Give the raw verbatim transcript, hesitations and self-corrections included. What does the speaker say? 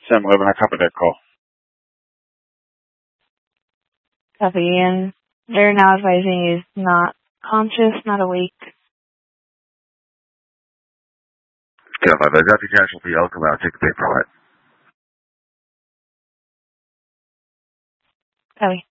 seven eleven, I copy that call. Copy, and they're now advising he's not conscious, not awake. Scale five, I got the casualty. I'll come out and take the paper on it. Copy.